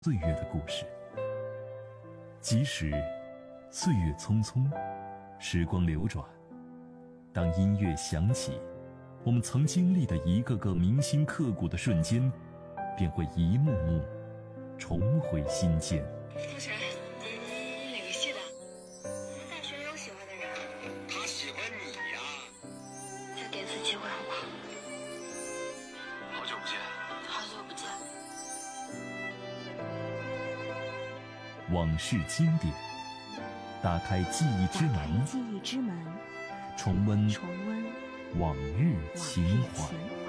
岁月的故事。即使岁月匆匆，时光流转，当音乐响起，我们曾经历的一个个铭心刻骨的瞬间，便会一幕幕重回心间。 同学，你哪个系的？大学有喜欢的人。 他喜欢你呀。 再给次机会好不好？ 好久不见。 好久不见。 往事经典，打开记忆之门，重温往日情怀。